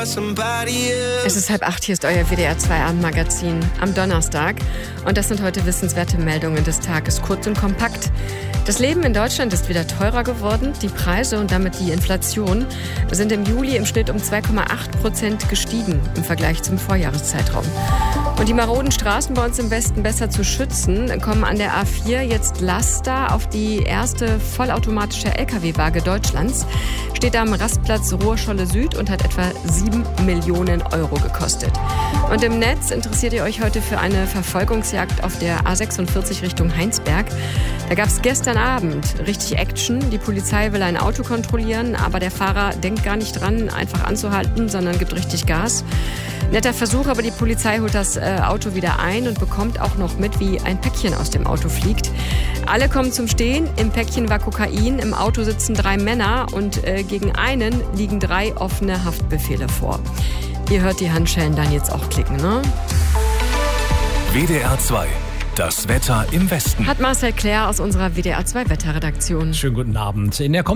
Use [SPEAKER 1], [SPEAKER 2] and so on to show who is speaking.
[SPEAKER 1] Es ist 7:30, hier ist euer WDR 2 Abendmagazin am Donnerstag. Und das sind heute wissenswerte Meldungen des Tages, kurz und kompakt. Das Leben in Deutschland ist wieder teurer geworden. Die Preise und damit die Inflation sind im Juli im Schnitt um 2,8% gestiegen im Vergleich zum Vorjahreszeitraum. Und die maroden Straßen bei uns im Westen besser zu schützen, kommen an der A4 jetzt Laster auf die erste vollautomatische Lkw-Waage Deutschlands. Steht am Rastplatz Ruhrscholle Süd und hat etwa 7 Millionen Euro gekostet. Und im Netz interessiert ihr euch heute für eine Verfolgungsjagd auf der A46 Richtung Heinsberg. Da gab es gestern Abend richtig Action. Die Polizei will ein Auto kontrollieren, aber der Fahrer denkt gar nicht dran, einfach anzuhalten, sondern gibt richtig Gas. Netter Versuch, aber die Polizei holt das Auto wieder ein und bekommt auch noch mit, wie ein Päckchen aus dem Auto fliegt. Alle kommen zum Stehen. Im Päckchen war Kokain, im Auto sitzen 3 Männer und gegen einen liegen 3 offene Haftbefehle vor. Ihr hört die Handschellen dann jetzt auch klicken, ne?
[SPEAKER 2] WDR 2. Das Wetter im Westen.
[SPEAKER 1] Hat Marcel Claire aus unserer WDR 2 Wetterredaktion.
[SPEAKER 3] Schönen guten Abend. In der